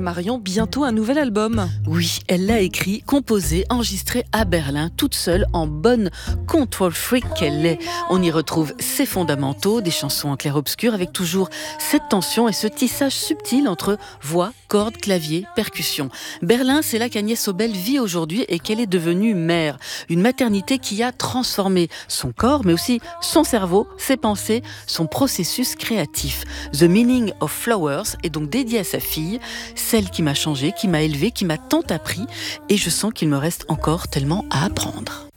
Marion, bientôt un nouvel album. Oui, elle l'a écrit, composé, enregistré à Berlin, toute seule, en bonne control freak qu'elle est. On y retrouve ses fondamentaux, des chansons en clair-obscur, avec toujours cette tension et ce tissage subtil entre voix, cordes, clavier, percussion. Berlin, c'est là qu'Agnès Obel vit aujourd'hui et qu'elle est devenue mère. Une maternité qui a transformé son corps, mais aussi son cerveau, ses pensées, son processus créatif. The Meaning of Flowers est donc dédié à sa fille, celle qui m'a changée, qui m'a élevée, qui m'a tant appris, et je sens qu'il me reste encore tellement à apprendre.